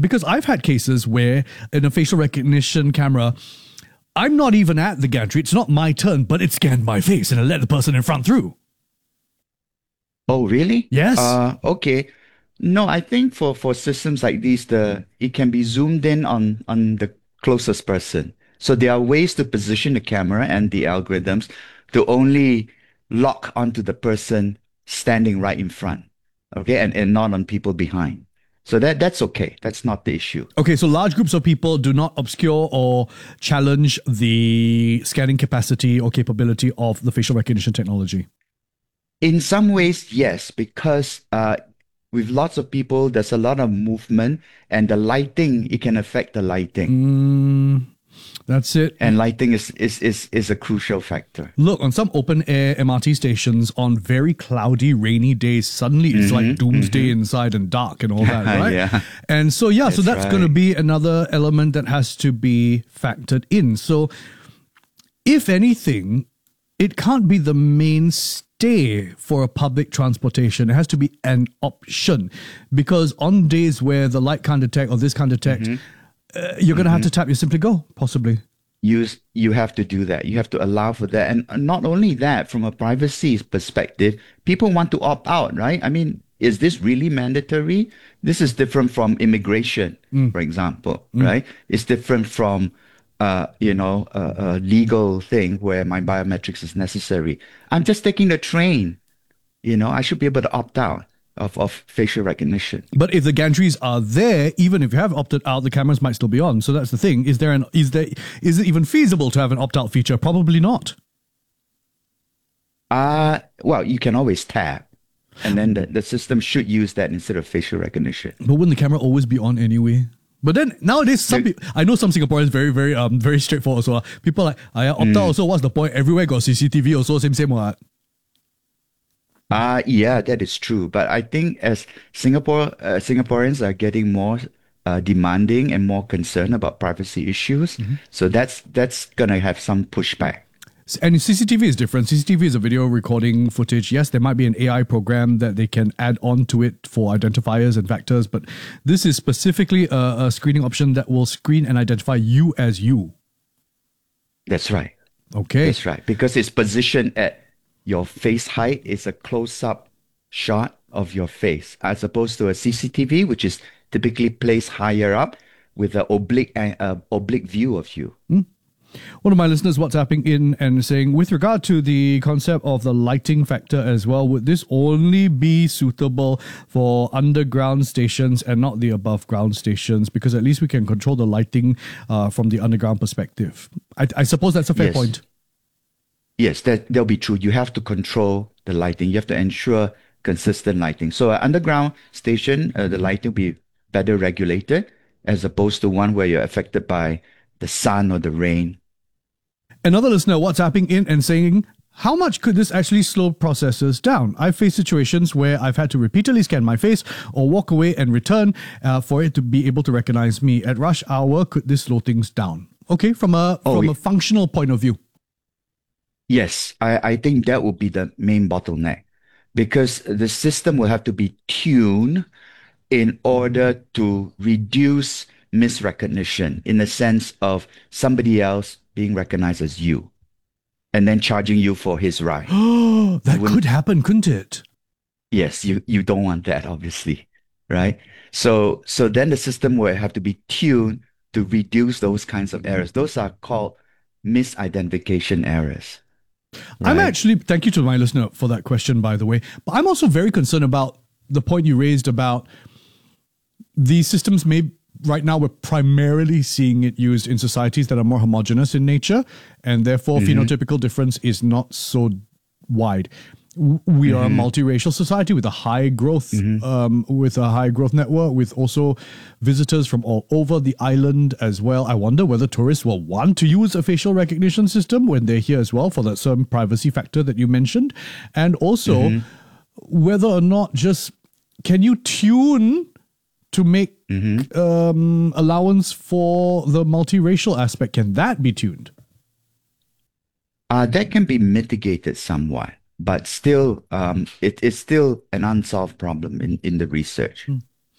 because I've had cases where in a facial recognition camera, I'm not even at the gantry. It's not my turn, but it scanned my face and it let the person in front through. Oh, really? Yes. Okay. No, I think for systems like these, it can be zoomed in on the closest person. So there are ways to position the camera and the algorithms to only lock onto the person standing right in front. Okay, and not on people behind. So that's okay. That's not the issue. Okay, so large groups of people do not obscure or challenge the scanning capacity or capability of the facial recognition technology. In some ways, yes, because with lots of people, there's a lot of movement, and the lighting, it can affect the lighting. That's it. And lighting is a crucial factor. Look, on some open air MRT stations on very cloudy, rainy days, suddenly it's like doomsday inside and dark and all that, right? Yeah. And so, so that's right. going to be another element that has to be factored in. So, if anything, it can't be the mainstay for a public transportation. It has to be an option, because on days where the light can't detect or this can't detect, you're going to have to tap your Simply Go, possibly. You have to do that. You have to allow for that. And not only that, from a privacy perspective, people want to opt out, right? I mean, is this really mandatory? This is different from immigration, for example, right? It's different from a legal thing where my biometrics is necessary. I'm just taking the train. I should be able to opt out of facial recognition. But if the gantries are there, even if you have opted out, the cameras might still be on. So that's the thing. Is it even feasible to have an opt-out feature? Probably not. Well, you can always tap, and then the system should use that instead of facial recognition. But wouldn't the camera always be on anyway? But then nowadays, I know some Singaporeans very straightforward. So people are like, I opt out also. What's the point? Everywhere got CCTV also, same what. Yeah, that is true. But I think as Singaporeans are getting more demanding and more concerned about privacy issues, so that's gonna have some pushback. And CCTV is different. CCTV is a video recording footage. Yes, there might be an AI program that they can add on to it for identifiers and factors, but this is specifically a screening option that will screen and identify you as you. That's right. Okay. That's right. Because it's positioned at your face height. It's a close-up shot of your face, as opposed to a CCTV, which is typically placed higher up with an oblique view of you. One of my listeners WhatsApping in and saying, with regard to the concept of the lighting factor as well, would this only be suitable for underground stations and not the above ground stations? Because at least we can control the lighting from the underground perspective. I suppose that's a fair point. Yes, that'll be true. You have to control the lighting. You have to ensure consistent lighting. So an underground station, the lighting will be better regulated as opposed to one where you're affected by the sun or the rain. Another listener WhatsApping in and saying, how much could this actually slow processes down? I've faced situations where I've had to repeatedly scan my face or walk away and return for it to be able to recognize me. At rush hour, could this slow things down? Okay, from a functional point of view. Yes, I think that will be the main bottleneck, because the system will have to be tuned in order to reduce misrecognition in the sense of somebody else being recognized as you and then charging you for his ride. Oh, that could happen, couldn't it? Yes, you don't want that, obviously, right? So then the system will have to be tuned to reduce those kinds of errors. Those are called misidentification errors. Right? I'm actually, thank you to my listener for that question, by the way, but I'm also very concerned about the point you raised about these systems right now we're primarily seeing it used in societies that are more homogenous in nature, and therefore phenotypical difference is not so wide. We are a multiracial society with a high growth, network, with also visitors from all over the island as well. I wonder whether tourists will want to use a facial recognition system when they're here as well for that certain privacy factor that you mentioned, and also whether or not can you tune to make allowance for the multiracial aspect? Can that be tuned? That can be mitigated somewhat, but still, it is still an unsolved problem in the research.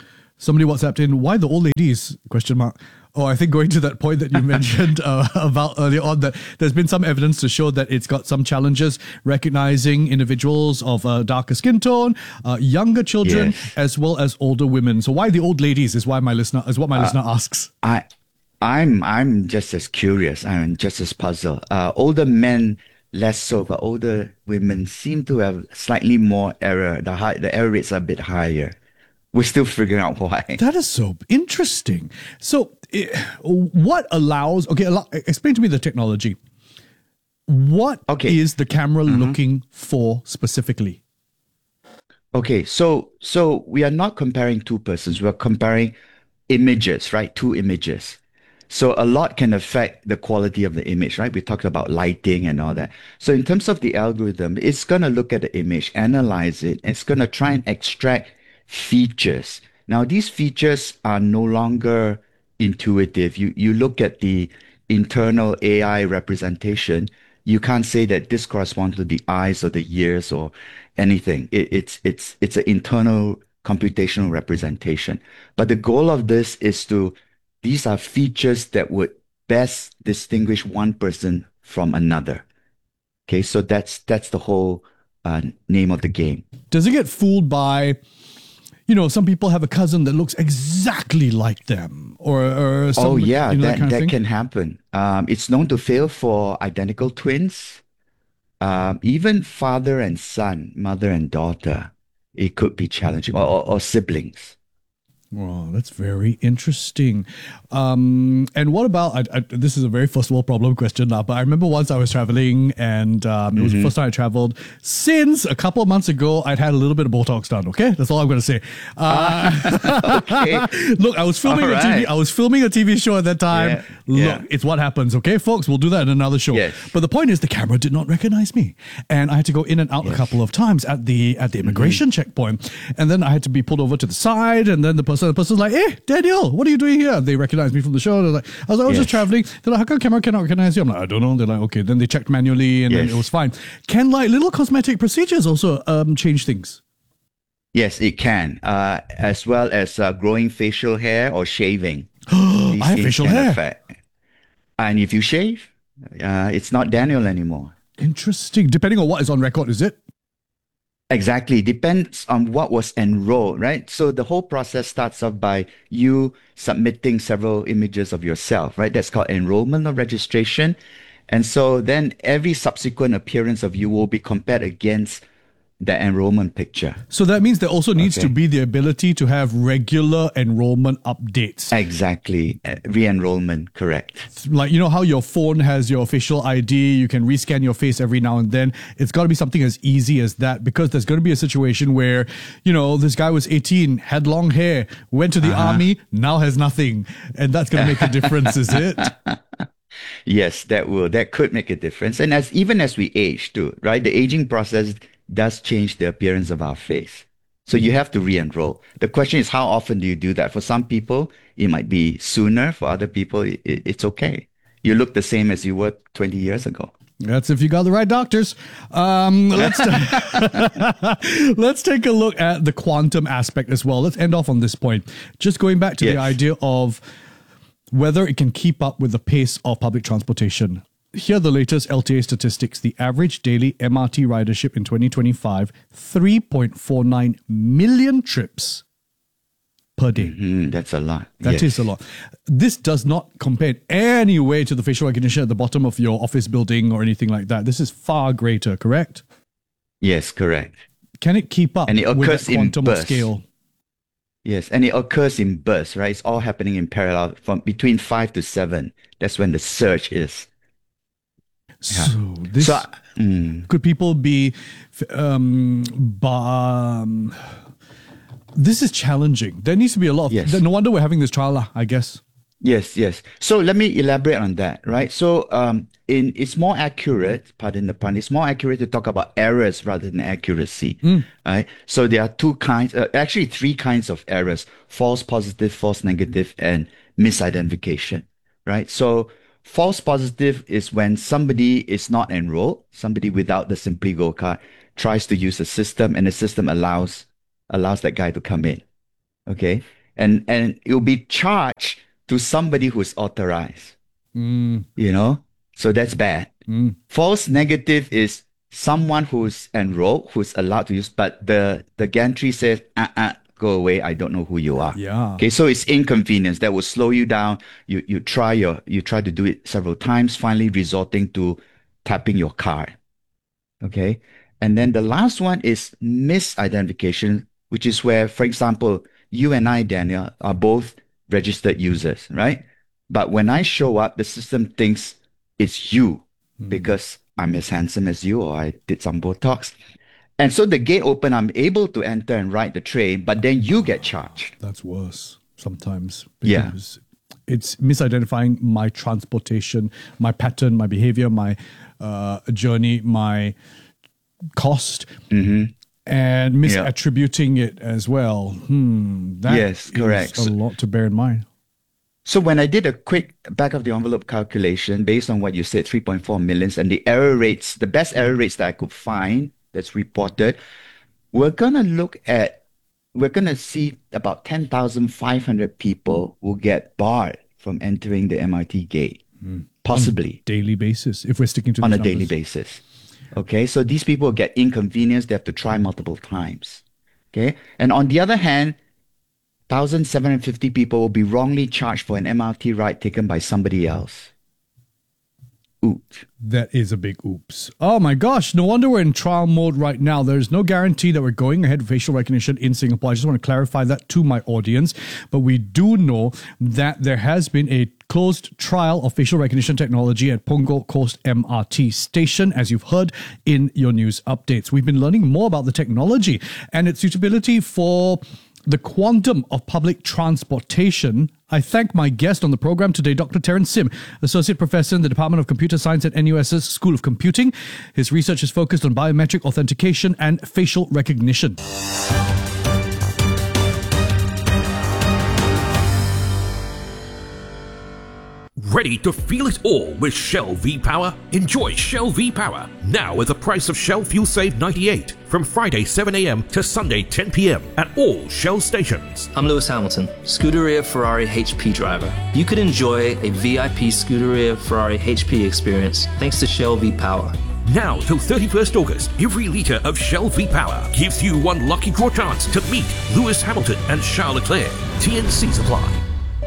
Somebody WhatsApped in, why the old ladies? Question mark. Oh, I think going to that point that you mentioned about earlier on, that there's been some evidence to show that it's got some challenges recognizing individuals of a darker skin tone, younger children, Yes. as well as older women. So why the old ladies is what my listener asks. I I'm just as curious. I'm just as puzzled. Older men less so, but older women seem to have slightly more error. The error rates are a bit higher. We're still figuring out why. That is so interesting. So, what allows? Okay, explain to me the technology. What Okay. is the camera looking for specifically? Okay, so we are not comparing two persons. We're comparing images, right? Two images. So a lot can affect the quality of the image, right? We talked about lighting and all that. So in terms of the algorithm, it's going to look at the image, analyze it, and it's going to try and extract features. Now, these features are no longer intuitive. You look at the internal AI representation, you can't say that this corresponds to the eyes or the ears or anything. It's an internal computational representation. But the goal of this is to these are features that would best distinguish one person from another. Okay, so that's the whole name of the game. Does it get fooled by, some people have a cousin that looks exactly like them, or some, Oh yeah, that kind of that thing? can happen. It's known to fail for identical twins, even father and son, mother and daughter. It could be challenging, or siblings. Wow, that's very interesting. And what about, this is a very first world problem question now, but I remember once I was traveling and it was the first time I traveled since a couple of months ago, I'd had a little bit of Botox done. Okay. That's all I'm going to say. Okay. Look, I was filming All a TV. right. I was filming a TV show at that time. Yeah, Look, yeah. it's what happens. Okay, folks, we'll do that in another show. Yes. But the point is the camera did not recognize me. And I had to go in and out a couple of times at the immigration checkpoint. And then I had to be pulled over to the side. And then the person's like, hey, Daniel, what are you doing here? They recognized me from the show. They're like, I was like, I was just Yes. traveling. They're like, how come camera cannot recognize you? I'm like, I don't know. They're like, okay. Then they checked manually and then Yes. it was fine. Can like little cosmetic procedures also change things? Yes, it can, as well as growing facial hair or shaving. I These have things facial can hair. affect. And if you shave, it's not Daniel anymore. Interesting. Depending on what is on record, is it? Exactly. Depends on what was enrolled, right? So the whole process starts off by you submitting several images of yourself, right? That's called enrollment or registration. And so then every subsequent appearance of you will be compared against the enrollment picture. So that means there also needs to Okay. be the ability to have regular enrollment updates. Exactly. Re-enrollment, correct. Like, how your phone has your official ID, you can rescan your face every now and then. It's got to be something as easy as that, because there's going to be a situation where, this guy was 18, had long hair, went to the army, now has nothing. And that's going to make a difference, is it? Yes, that could make a difference. And even as we age too, right? The aging process does change the appearance of our face. So you have to re-enroll. The question is, how often do you do that? For some people, it might be sooner. For other people, it's okay. You look the same as you were 20 years ago. That's if you got the right doctors. Let's let's take a look at the quantum aspect as well. Let's end off on this point. Just going back to the Yes. idea of whether it can keep up with the pace of public transportation. Here are the latest LTA statistics. The average daily MRT ridership in 2025, 3.49 million trips per day. That's a lot. That is a lot. This does not compare in any way to the facial recognition at the bottom of your office building or anything like that. This is far greater, correct? Yes, correct. Can it keep up And it with occurs that in quantum of bursts. scale? Yes, and it occurs in bursts, right? It's all happening in parallel from between 5 to 7. That's when the surge is. So this So, could people be this is challenging. There needs to be a lot of Yes. no wonder we're having this trial, I guess. yes, yes. So let me elaborate on that, right? So it's more accurate, pardon the pun, it's more accurate to talk about errors rather than accuracy, right? So there are two kinds, actually three kinds of errors: false positive, false negative, and misidentification, right? So false positive is when somebody is not enrolled, somebody without the Simply Go card tries to use the system, and the system allows that guy to come in. Okay. and it will be charged to somebody who's authorized. You know, so that's bad. False negative is someone who's enrolled, who's allowed to use, but the gantry says, go away. I don't know who you are. Yeah. Okay, so it's inconvenience that will slow you down. You try to do it several times, finally resorting to tapping your card. Okay, and then the last one is misidentification, which is where, for example, you and I, Daniel, are both registered users, right? But when I show up, the system thinks it's you because I'm as handsome as you, or I did some Botox. And so the gate open, I'm able to enter and ride the train, but then you get charged. That's worse sometimes. Yeah. Because it's misidentifying my transportation, my pattern, my behavior, my journey, my cost, and misattributing it as well. That Yes, correct. is a lot to bear in mind. So when I did a quick back of the envelope calculation based on what you said, 3.4 millions, and the error rates, the best error rates that I could find that's reported, we're going to see about 10,500 people will get barred from entering the MRT gate, possibly. Daily basis, if we're sticking to On these a numbers. daily basis. Okay, so these people get inconvenienced. They have to try multiple times. Okay, and on the other hand, 1,750 people will be wrongly charged for an MRT ride taken by somebody else. Oops. That is a big oops. Oh my gosh, no wonder we're in trial mode right now. There's no guarantee that we're going ahead with facial recognition in Singapore. I just want to clarify that to my audience. But we do know that there has been a closed trial of facial recognition technology at Punggol Coast MRT station, as you've heard in your news updates. We've been learning more about the technology and its suitability for the quantum of public transportation. I thank my guest on the program today, Dr. Terence Sim, Associate Professor in the Department of Computer Science at NUS's School of Computing. His research is focused on biometric authentication and facial recognition. Ready to feel it all with Shell V-Power? Enjoy Shell V-Power now at the price of Shell Fuel Save 98 from Friday 7 a.m. to Sunday 10 p.m. at all Shell stations. I'm Lewis Hamilton, Scuderia Ferrari HP driver. You could enjoy a VIP Scuderia Ferrari HP experience thanks to Shell V-Power. Now till 31st August, every litre of Shell V-Power gives you one lucky draw chance to meet Lewis Hamilton and Charles Leclerc. TNCs apply.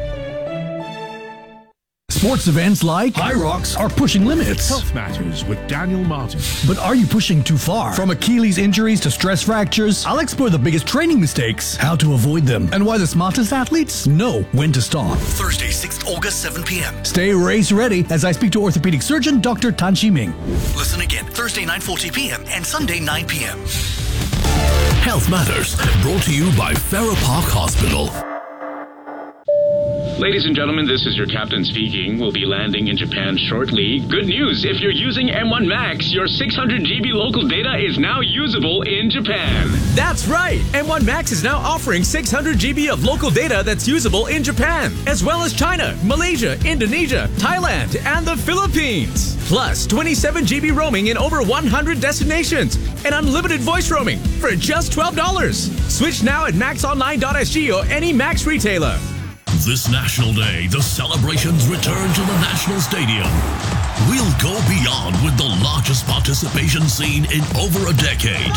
Sports events like High Rocks are pushing limits. Health Matters with Daniel Martin. But are you pushing too far? From Achilles injuries to stress fractures, I'll explore the biggest training mistakes, how to avoid them, and why the smartest athletes know when to stop. Thursday, 6th August, 7 p.m. Stay race ready as I speak to orthopedic surgeon Dr. Tan Chi Ming. Listen again, Thursday, 9:40 p.m. and Sunday, 9 p.m. Health Matters, brought to you by Farrer Park Hospital. Ladies and gentlemen, this is your captain speaking. We'll be landing in Japan shortly. Good news, if you're using M1 Max, your 600 GB local data is now usable in Japan. That's right! M1 Max is now offering 600 GB of local data that's usable in Japan, as well as China, Malaysia, Indonesia, Thailand, and the Philippines. Plus 27 GB roaming in over 100 destinations, and unlimited voice roaming for just $12. Switch now at maxonline.sg or any Max retailer. This National Day, the celebrations return to the National Stadium. We'll go beyond with the largest participation seen in over a decade.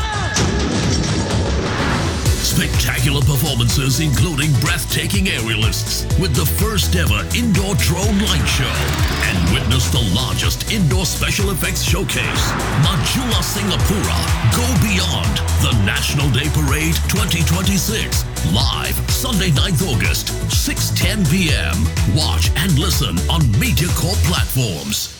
Spectacular performances including breathtaking aerialists with the first ever indoor drone light show, and witness the largest indoor special effects showcase, Majula Singapura Go Beyond, the National Day Parade 2026, live Sunday 9th August, 6:10 p.m. Watch and listen on MediaCorp platforms.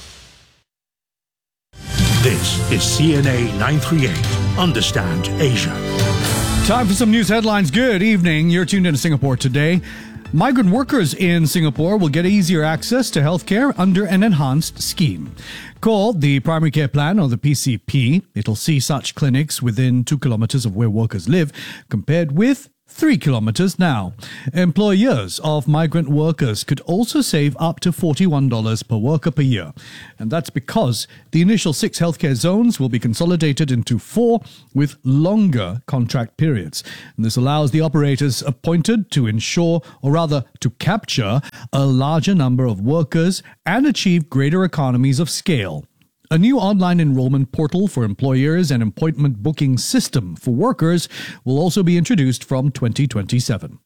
This is CNA 938. Understand Asia. Time for some news headlines. Good evening. You're tuned into Singapore Today. Migrant workers in Singapore will get easier access to healthcare under an enhanced scheme called the Primary Care Plan, or the PCP. It'll see such clinics within 2 kilometers of where workers live, compared with 3 kilometers now. Employers of migrant workers could also save up to $41 per worker per year. And that's because the initial 6 healthcare zones will be consolidated into 4 with longer contract periods. And this allows the operators appointed to ensure, or rather to capture, a larger number of workers and achieve greater economies of scale. A new online enrollment portal for employers and appointment booking system for workers will also be introduced from 2027.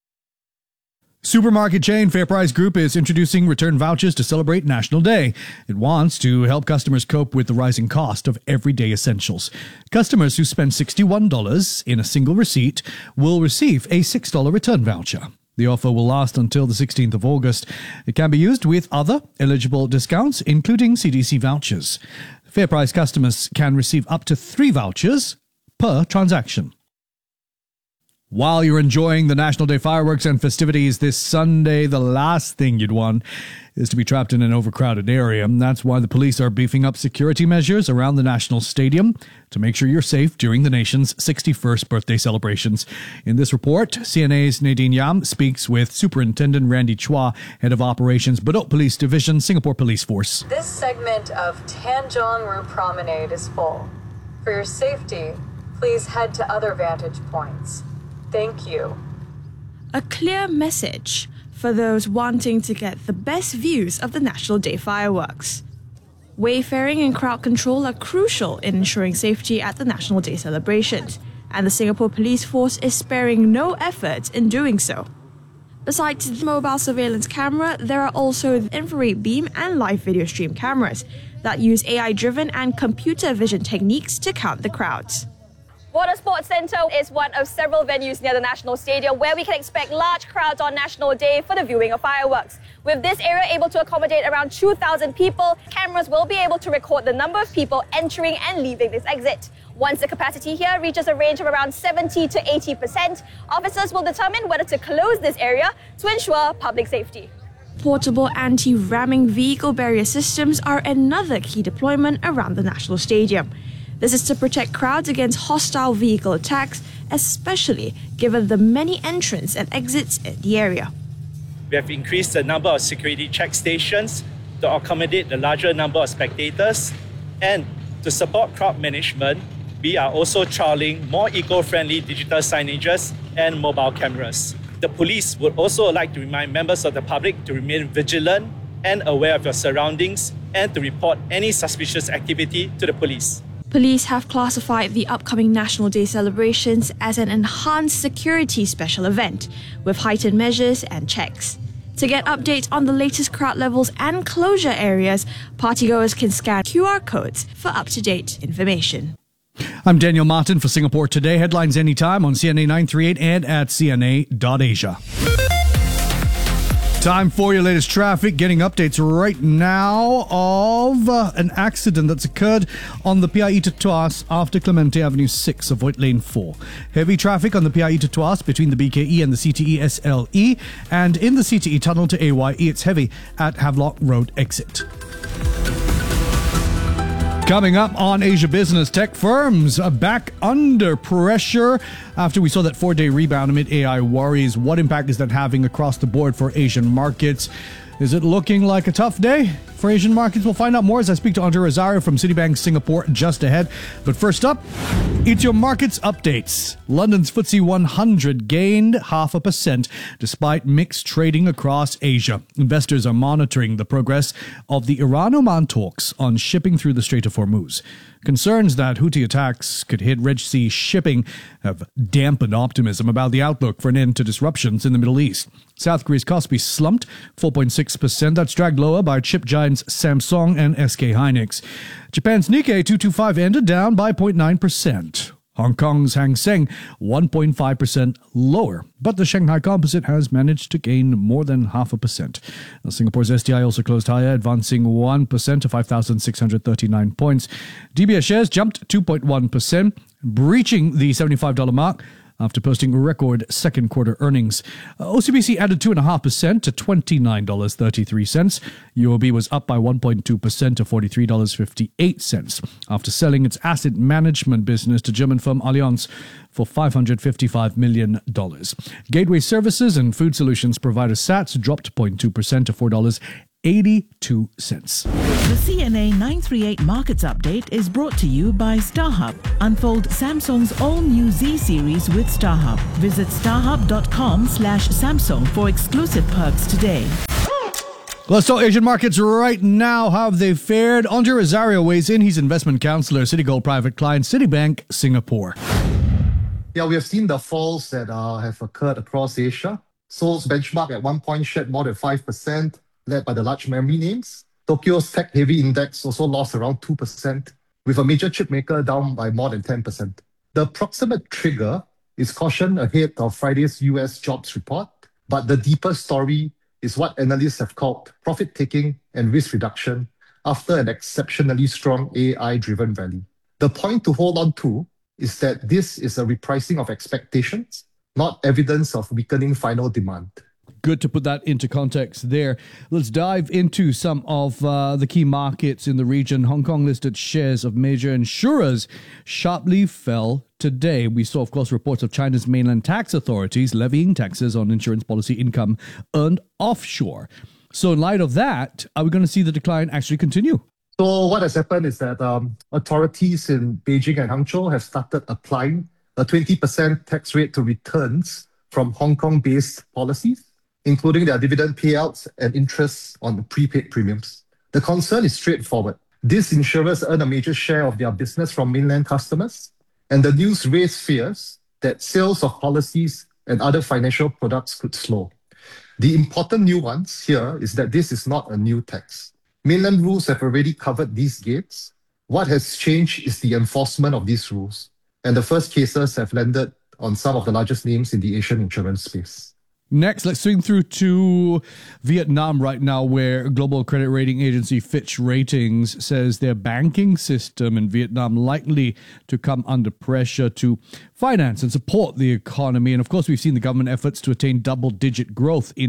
Supermarket chain FairPrice Group is introducing return vouchers to celebrate National Day. It wants to help customers cope with the rising cost of everyday essentials. Customers who spend $61 in a single receipt will receive a $6 return voucher. The offer will last until the 16th of August. It can be used with other eligible discounts, including CDC vouchers. FairPrice customers can receive up to 3 vouchers per transaction. While you're enjoying the National Day fireworks and festivities this Sunday, the last thing you'd want is to be trapped in an overcrowded area. That's why the police are beefing up security measures around the National Stadium to make sure you're safe during the nation's 61st birthday celebrations. In this report, CNA's Nadine Yam speaks with Superintendent Randy Chua, Head of Operations, Bedok Police Division, Singapore Police Force. This segment of Tanjong Rhu Promenade is full. For your safety, please head to other vantage points. Thank you. A clear message for those wanting to get the best views of the National Day fireworks. Wayfaring and crowd control are crucial in ensuring safety at the National Day celebrations, and the Singapore Police Force is sparing no effort in doing so. Besides the mobile surveillance camera, there are also the infrared beam and live video stream cameras that use AI-driven and computer vision techniques to count the crowds. Water Sports Centre is one of several venues near the National Stadium where we can expect large crowds on National Day for the viewing of fireworks. With this area able to accommodate around 2,000 people, cameras will be able to record the number of people entering and leaving this exit. Once the capacity here reaches a range of around 70 to 80%, officers will determine whether to close this area to ensure public safety. Portable anti-ramming vehicle barrier systems are another key deployment around the National Stadium. This is to protect crowds against hostile vehicle attacks, especially given the many entrants and exits in the area. We have increased the number of security check stations to accommodate the larger number of spectators, and to support crowd management, we are also trialling more eco-friendly digital signages and mobile cameras. The police would also like to remind members of the public to remain vigilant and aware of your surroundings and to report any suspicious activity to the police. Police have classified the upcoming National Day celebrations as an enhanced security special event with heightened measures and checks. To get updates on the latest crowd levels and closure areas, partygoers can scan QR codes for up-to-date information. I'm Daniel Martin for Singapore Today. Headlines anytime on CNA 938 and at cna.asia. Time for your latest traffic. Getting updates right now of an accident that's occurred on the PIE to Tuas after Clemente Avenue 6. Avoid lane 4. Heavy traffic on the PIE to Tuas between the BKE and the CTE SLE. And in the CTE tunnel to AYE, it's heavy at Havelock Road exit. Coming up on Asia Business, tech firms are back under pressure after we saw that 4-day rebound amid AI worries. What impact is that having across the board for Asian markets? Is it looking like a tough day for Asian markets? We'll find out more as I speak to Andre Rosario from Citibank Singapore just ahead. But first up, it's your markets updates. London's FTSE 100 gained 0.5% despite mixed trading across Asia. Investors are monitoring the progress of the Iran-Oman talks on shipping through the Strait of Hormuz. Concerns that Houthi attacks could hit Red Sea shipping have dampened optimism about the outlook for an end to disruptions in the Middle East. South Korea's Kospi slumped 4.6%. That's dragged lower by chip giants Samsung and SK Hynix. Japan's Nikkei 225 ended down by 0.9%. Hong Kong's Hang Seng 1.5% lower, but the Shanghai Composite has managed to gain more than 0.5%. Now, Singapore's STI also closed higher, advancing 1% to 5,639 points. DBS shares jumped 2.1%, breaching the $75 mark. after posting record second quarter earnings. OCBC added 2.5% to $29.33. UOB was up by 1.2% to $43.58 after selling its asset management business to German firm Allianz for $555 million. Gateway services and food solutions provider SATS dropped 0.2% to $4.82. The CNA 938 Markets Update is brought to you by StarHub. Unfold Samsung's all-new Z series with StarHub. Visit starhub.com/Samsung for exclusive perks today. Let's talk Asian markets right now. How have they fared? Andre Rosario weighs in. He's investment counselor, Citigold Private Client, Citibank, Singapore. Yeah, we have seen the falls that have occurred across Asia. Seoul's benchmark at one point shed more than 5%, led by the large memory names. Tokyo's tech-heavy index also lost around 2%, with a major chip maker down by more than 10%. The approximate trigger is caution ahead of Friday's US jobs report, but the deeper story is what analysts have called profit-taking and risk reduction after an exceptionally strong AI-driven rally. The point to hold on to is that this is a repricing of expectations, not evidence of weakening final demand. Good to put that into context there. Let's dive into some of the key markets in the region. Hong Kong listed shares of major insurers sharply fell today. We saw, of course, reports of China's mainland tax authorities levying taxes on insurance policy income earned offshore. So in light of that, are we going to see the decline actually continue? So what has happened is that authorities in Beijing and Hangzhou have started applying a 20% tax rate to returns from Hong Kong-based policies, including their dividend payouts and interest on prepaid premiums. The concern is straightforward. These insurers earn a major share of their business from mainland customers, and the news raised fears that sales of policies and other financial products could slow. The important nuance here is that this is not a new tax. Mainland rules have already covered these gains. What has changed is the enforcement of these rules, and the first cases have landed on some of the largest names in the Asian insurance space. Next, let's swing through to Vietnam right now, where global credit rating agency Fitch Ratings says their banking system in Vietnam likely to come under pressure to finance and support the economy. And of course, we've seen the government efforts to attain double-digit growth in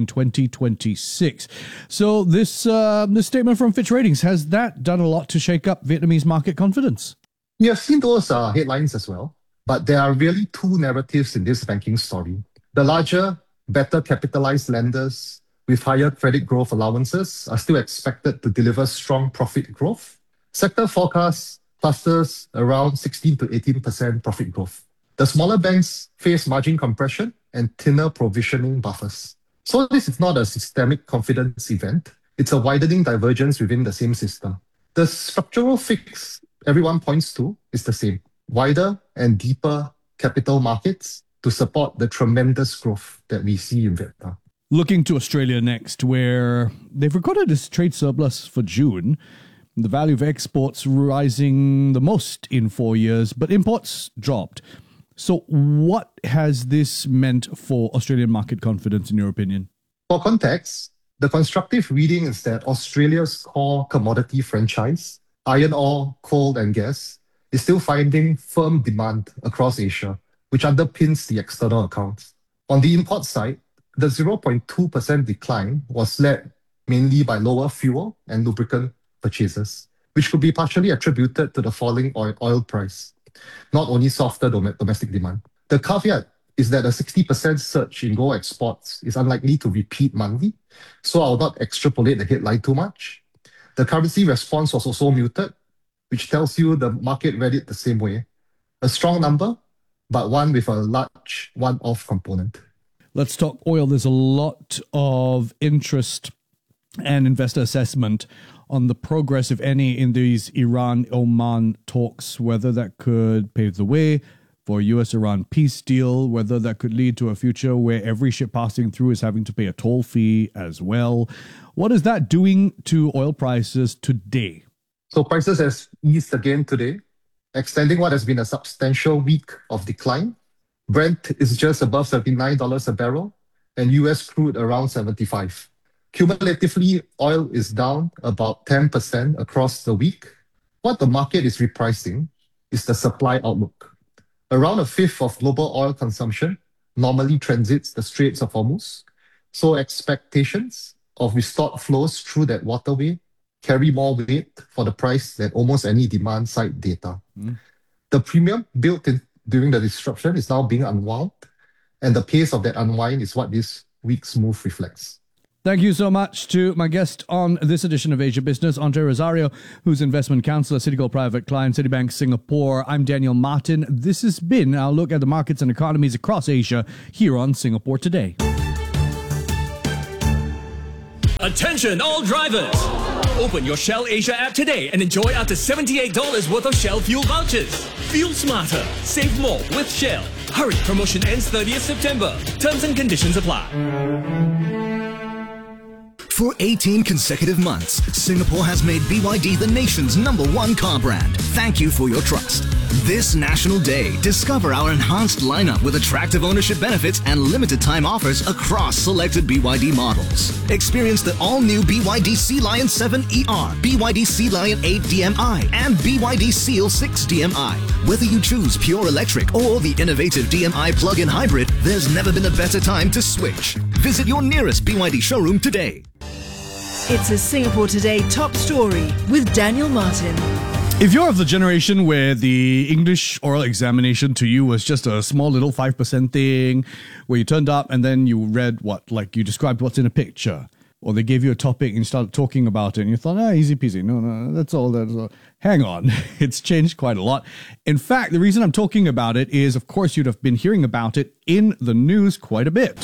2026. So this statement from Fitch Ratings, has that done a lot to shake up Vietnamese market confidence? We have seen those headlines as well, but there are really two narratives in this banking story. The larger, better capitalized lenders with higher credit growth allowances are still expected to deliver strong profit growth. Sector forecasts clusters around 16 to 18% profit growth. The smaller banks face margin compression and thinner provisioning buffers. So this is not a systemic confidence event. It's a widening divergence within the same system. The structural fix everyone points to is the same: wider and deeper capital markets to support the tremendous growth that we see in Vietnam. Looking to Australia next, where they've recorded this trade surplus for June, the value of exports rising the most in 4 years, but imports dropped. So what has this meant for Australian market confidence, in your opinion? For context, the constructive reading is that Australia's core commodity franchise, iron ore, coal and gas, is still finding firm demand across Asia, which underpins the external accounts. On the import side, the 0.2% decline was led mainly by lower fuel and lubricant purchases, which could be partially attributed to the falling oil price, not only softer domestic demand. The caveat is that a 60% surge in gold exports is unlikely to repeat monthly, so I will not extrapolate the headline too much. The currency response was also muted, which tells you the market read it the same way. A strong number, but one with a large one-off component. Let's talk oil. There's a lot of interest and investor assessment on the progress, if any, in these Iran-Oman talks, whether that could pave the way for a US-Iran peace deal, whether that could lead to a future where every ship passing through is having to pay a toll fee as well. What is that doing to oil prices today? So prices has eased again today, extending what has been a substantial week of decline. Brent is just above $79 a barrel and US crude around 75. Cumulatively, oil is down about 10% across the week. What the market is repricing is the supply outlook. Around a fifth of global oil consumption normally transits the Straits of Hormuz. So expectations of restored flows through that waterway carry more weight for the price than almost any demand side data. The premium built in during the disruption is now being unwound, and the pace of that unwind is what this week's move reflects. Thank you so much to my guest on this edition of Asia Business, Andre Rosario, who's investment counselor, Citigold Private Client, Citibank Singapore. I'm Daniel Martin. This has been our look at the markets and economies across Asia here on Singapore Today. Attention all drivers! Open your Shell Asia app today and enjoy up to $78 worth of Shell fuel vouchers. Fuel smarter, save more with Shell. Hurry, promotion ends 30th September. Terms and conditions apply. For 18 consecutive months, Singapore has made BYD the nation's #1 car brand. Thank you for your trust. This National Day, discover our enhanced lineup with attractive ownership benefits and limited time offers across selected BYD models. Experience the all-new BYD Sea Lion 7 ER, BYD Sea Lion 8 DMI, and BYD Seal 6 DMI. Whether you choose pure electric or the innovative DMI plug-in hybrid, there's never been a better time to switch. Visit your nearest BYD showroom today. It's a Singapore Today top story with Daniel Martin. If you're of the generation where the English oral examination to you was just a small little 5% thing, where you turned up and then you read you described what's in a picture, or they gave you a topic and you started talking about it and you thought, easy peasy. No, that's all. Hang on. It's changed quite a lot. In fact, the reason I'm talking about it is, of course, you'd have been hearing about it in the news quite a bit.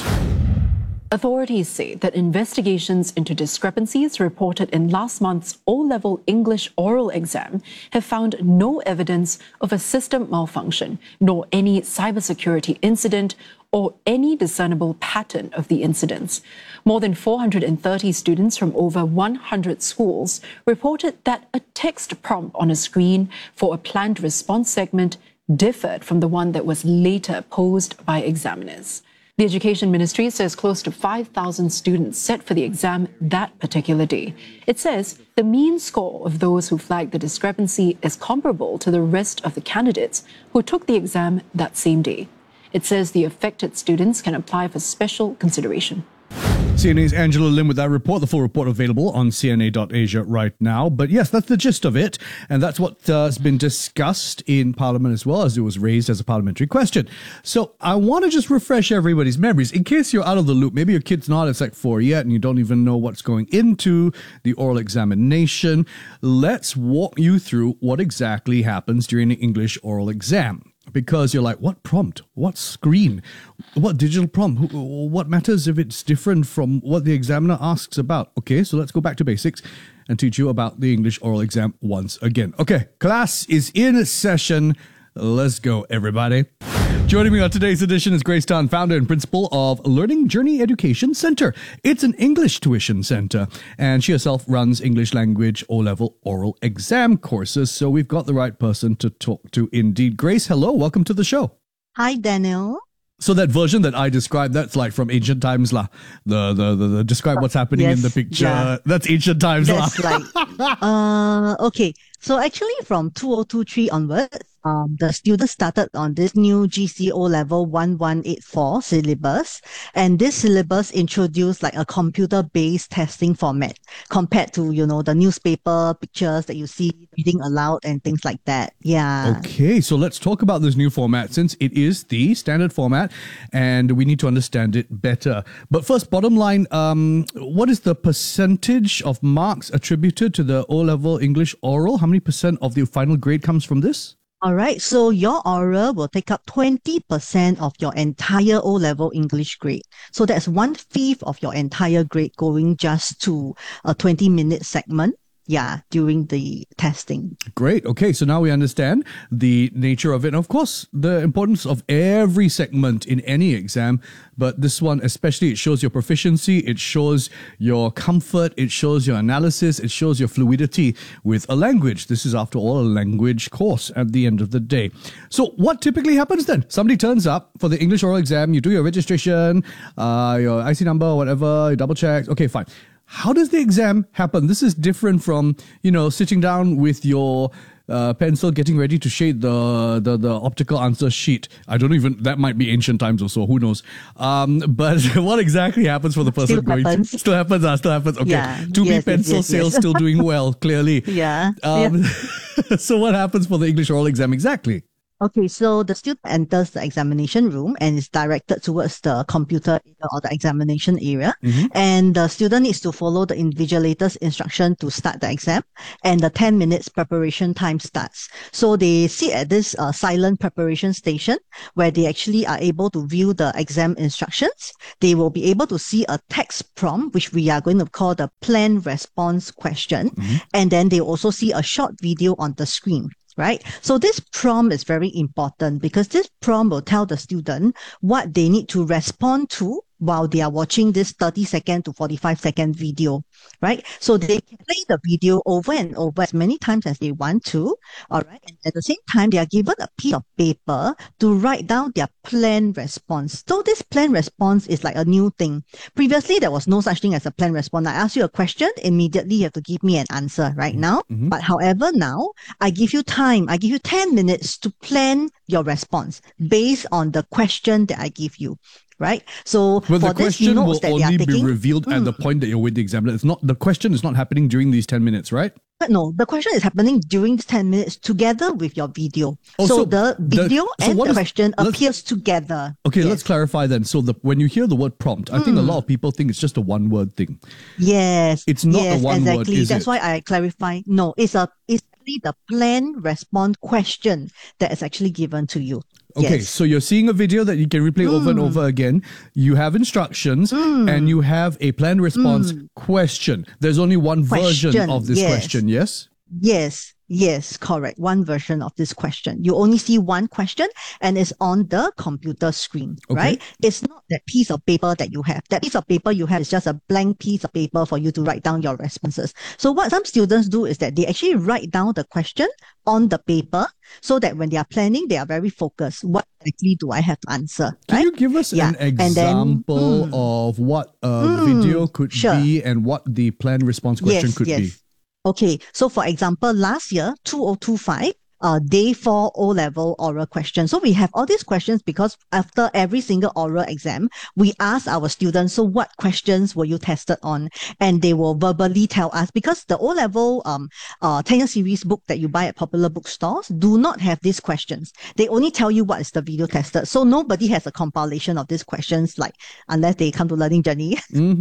Authorities say that investigations into discrepancies reported in last month's O-level English oral exam have found no evidence of a system malfunction, nor any cybersecurity incident or any discernible pattern of the incidents. More than 430 students from over 100 schools reported that a text prompt on a screen for a planned response segment differed from the one that was later posed by examiners. The Education Ministry says close to 5,000 students set for the exam that particular day. It says the mean score of those who flagged the discrepancy is comparable to the rest of the candidates who took the exam that same day. It says the affected students can apply for special consideration. CNA's Angela Lim with that report. The full report available on cna.asia right now. But yes, that's the gist of it. And that's what has been discussed in Parliament as well, as it was raised as a parliamentary question. So I want to just refresh everybody's memories in case you're out of the loop. Maybe your kid's not at Sec 4 yet and you don't even know what's going into the oral examination. Let's walk you through what exactly happens during the English oral exam. Because you're like, what prompt? What screen? What digital prompt? What matters if it's different from what the examiner asks about? Okay, so let's go back to basics and teach you about the English oral exam once again. Okay, class is in session. Let's go, everybody. Joining me on today's edition is Grace Tan, founder and principal of Learning Journey Education Centre. It's an English tuition centre, and she herself runs English language O-level oral exam courses. So we've got the right person to talk to indeed. Grace, hello, welcome to the show. Hi, Daniel. So that version that I described, that's like from ancient times lah. The describe what's happening in the picture. Yeah. That's ancient times lah. That's okay. So actually from 2023 onwards, the students started on this new GCO level 1184 syllabus, and this syllabus introduced like a computer-based testing format compared to, the newspaper pictures that you see reading aloud and things like that. Yeah. Okay, so let's talk about this new format since it is the standard format and we need to understand it better. But first, bottom line, what is the percentage of marks attributed to the O-level English oral? How many percent of the final grade comes from this? All right, so your oral will take up 20% of your entire O-level English grade. So that's 1/5 of your entire grade going just to a 20-minute segment. Yeah, during the testing. Great. Okay, so now we understand the nature of it. And of course, the importance of every segment in any exam. But this one, especially, it shows your proficiency, it shows your comfort, it shows your analysis, it shows your fluidity with a language. This is, after all, a language course at the end of the day. So what typically happens then? Somebody turns up for the English oral exam, you do your registration, your IC number, whatever, you double check. Okay, fine. How does the exam happen? This is different from, sitting down with your pencil, getting ready to shade the optical answer sheet. I don't even, that might be ancient times or so, who knows. But what exactly happens for the person going to? Still happens. Okay. Yeah. 2B pencil sales still doing well, clearly. Yeah. So what happens for the English oral exam exactly? Okay, so the student enters the examination room and is directed towards the computer or the examination area. And the student needs to follow the invigilator's instruction to start the exam. And the 10 minutes preparation time starts. So they sit at this silent preparation station where they actually are able to view the exam instructions. They will be able to see a text prompt, which we are going to call the plan response question. And then they also see a short video on the screen. Right? So this prompt is very important because this prompt will tell the student what they need to respond to while they are watching this 30-second to 45-second video, right? So they can play the video over and over as many times as they want to, all right? And at the same time, they are given a piece of paper to write down their plan response. So this plan response is like a new thing. Previously, there was no such thing as a plan response. I ask you a question, immediately you have to give me an answer right now. But however, now I give you time. I give you 10 minutes to plan your response based on the question that I give you. Right? So but for the question will only be taking, revealed at the point that you're with the examiner. It's not, the question is not happening during these 10 minutes, right? No, the question is happening during the 10 minutes together with your video. So the video and the question appears together. Okay, let's clarify then. So when you hear the word prompt, I think a lot of people think it's just a one-word thing. Yes. It's not a one word, is That's why I clarify. No, it's actually the plan response question that is actually given to you. Okay, so you're seeing a video that you can replay over and over again. You have instructions and you have a plan response question. There's only one version of this question, yes? Yes, correct. One version of this question. You only see one question and it's on the computer screen, right? It's not that piece of paper that you have. That piece of paper you have is just a blank piece of paper for you to write down your responses. So what some students do is that they actually write down the question on the paper so that when they are planning, they are very focused. What exactly do I have to answer? Can you give us an example of what a video could be and what the plan response question could be? Okay, so for example, last year, 2025, day 4 O-level oral question. So we have all these questions because after every single oral exam, we ask our students, so what questions were you tested on? And they will verbally tell us, because the O-level 10-year series book that you buy at popular bookstores do not have these questions. They only tell you what is the video tested. So nobody has a compilation of these questions, like unless they come to Learning Journey.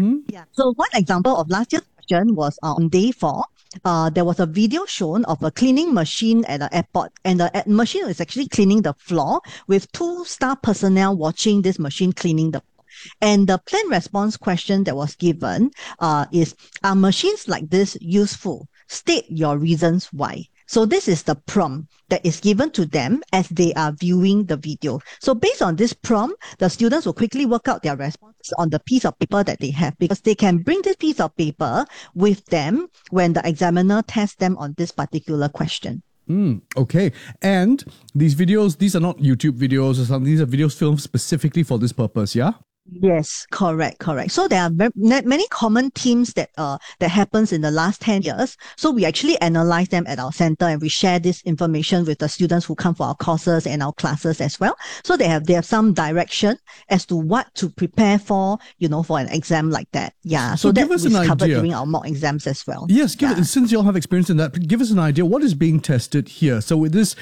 So one example of last year's question was on day 4. There was a video shown of a cleaning machine at an airport, and the machine is actually cleaning the floor with 2 staff personnel watching this machine cleaning the floor. And the plan response question that was given is, are machines like this useful? State your reasons why. So this is the prompt that is given to them as they are viewing the video. So based on this prompt, the students will quickly work out their responses on the piece of paper that they have, because they can bring this piece of paper with them when the examiner tests them on this particular question. Okay. And these videos, these are not YouTube videos or something. These are videos filmed specifically for this purpose, yeah? Yes, correct. So there are many common themes that happens in the last 10 years. So we actually analyze them at our center and we share this information with the students who come for our courses and our classes as well. So they have some direction as to what to prepare for, for an exam like that. Yeah. So that was covered during our mock exams as well. Yes, since you all have experience in that, give us an idea what is being tested here. So with this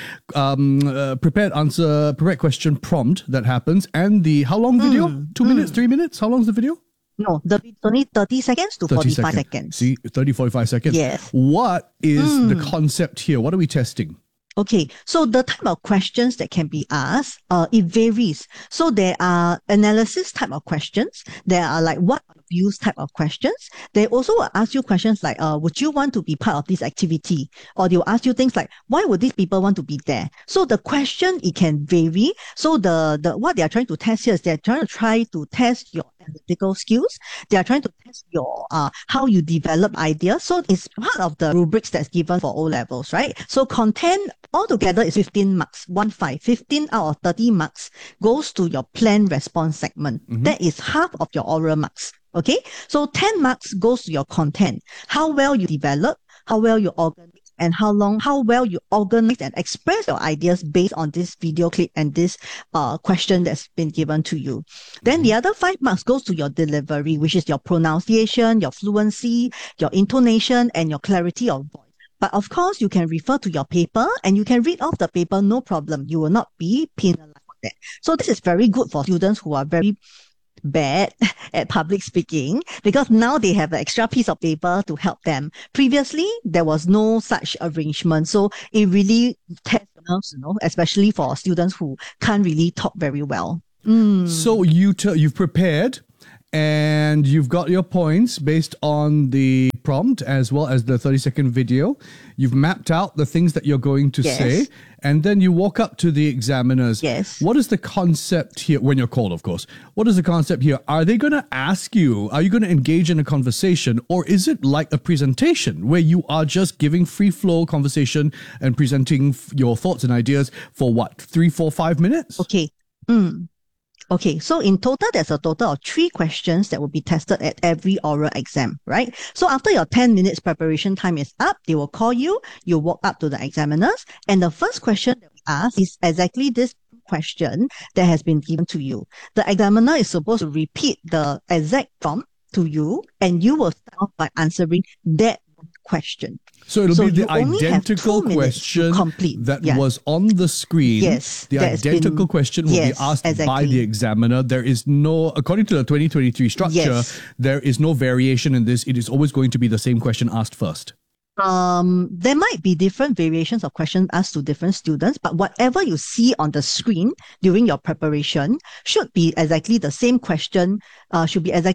prepared question prompt that happens, and the how long video? 2 minutes, 3 minutes? How long is the video? No, it's only 30 seconds to 45 seconds. See, 30, 45 seconds. Yes. What is the concept here? What are we testing? Okay, so the type of questions that can be asked, it varies. So there are analysis type of questions. There are like what views type of questions. They also will ask you questions like, would you want to be part of this activity? Or they will ask you things like, why would these people want to be there? So the question, it can vary. So the what they are trying to test here is they're trying to test your analytical skills. They are trying to test your how you develop ideas. So it's part of the rubrics that's given for O-levels, right? So content altogether is 15 marks, 15 out of 30 marks goes to your plan response segment. That is half of your oral marks. Okay, so 10 marks goes to your content. How well you develop, how well you organize and how well you organize and express your ideas based on this video clip and this question that's been given to you. Then the other 5 marks goes to your delivery, which is your pronunciation, your fluency, your intonation, and your clarity of voice. But of course, you can refer to your paper and you can read off the paper, no problem. You will not be penalized for that. So this is very good for students who are very bad at public speaking, because now they have an extra piece of paper to help them. Previously, there was no such arrangement. So it really tests nerves, especially for students who can't really talk very well. So you've prepared and you've got your points based on the prompt as well as the 30-second video. You've mapped out the things that you're going to say, and then you walk up to the examiners. Yes. What is the concept here? When you're called, of course. What is the concept here? Are they going to ask you, are you going to engage in a conversation, or is it like a presentation where you are just giving free flow conversation and presenting your thoughts and ideas for what, 3, 4, 5 minutes? Okay. Okay, so in total, there's a total of 3 questions that will be tested at every oral exam, right? So after your 10 minutes preparation time is up, they will call you, you walk up to the examiners, and the first question that we ask is exactly this question that has been given to you. The examiner is supposed to repeat the exact prompt to you, and you will start off by answering that question. So it'll be the identical question that was on the screen. Yes. The identical question will be asked by the examiner. There is no, according to the 2023 structure, there is no variation in this. It is always going to be the same question asked first. There might be different variations of questions asked to different students, but whatever you see on the screen during your preparation should be exactly the same question. Yeah,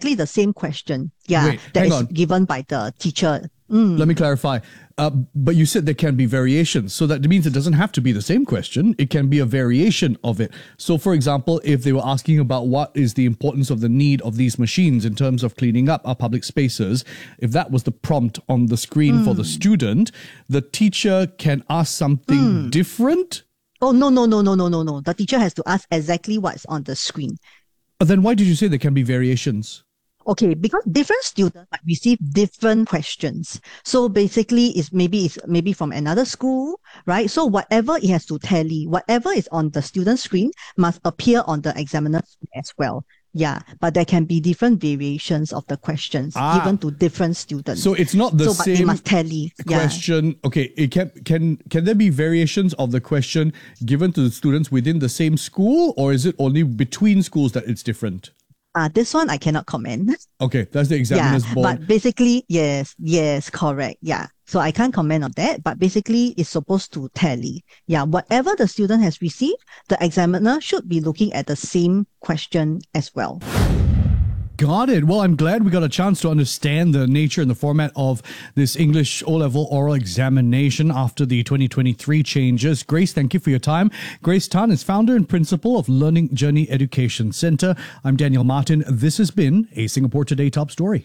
Wait, that is given by the teacher. Let me clarify. But you said there can be variations. So that means it doesn't have to be the same question. It can be a variation of it. So for example, if they were asking about what is the importance of the need of these machines in terms of cleaning up our public spaces, if that was the prompt on the screen for the student, the teacher can ask something different? Oh, no. The teacher has to ask exactly what's on the screen. But then why did you say there can be variations? Okay, because different students might receive different questions. So basically, it's maybe from another school, right? So whatever it has to tally, whatever is on the student screen must appear on the examiner's screen as well. Yeah, but there can be different variations of the questions given to different students. So it's not the same but they must tally. question. Yeah. Okay, it can there be variations of the question given to the students within the same school, or is it only between schools that it's different? This one I cannot comment. Okay, that's the examiner's board. But basically, yes, correct. Yeah. So I can't comment on that, but basically it's supposed to tally. Yeah, whatever the student has received, the examiner should be looking at the same question as well. Got it. Well, I'm glad we got a chance to understand the nature and the format of this English O-Level oral examination after the 2023 changes. Grace, thank you for your time. Grace Tan is founder and principal of Learning Journey Education Centre. I'm Daniel Martin. This has been a Singapore Today Top Story.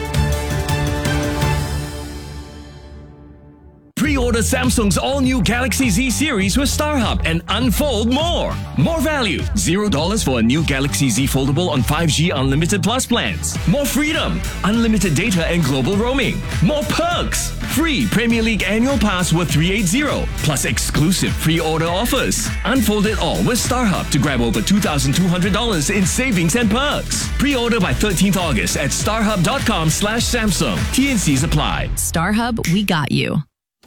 Pre-order Samsung's all-new Galaxy Z series with StarHub and unfold more. More value, $0 for a new Galaxy Z Foldable on 5G Unlimited Plus plans. More freedom, unlimited data and global roaming. More perks, free Premier League annual pass worth $380, plus exclusive pre-order offers. Unfold it all with StarHub to grab over $2,200 in savings and perks. Pre-order by 13th August at starhub.com/Samsung. T&Cs apply. StarHub, we got you.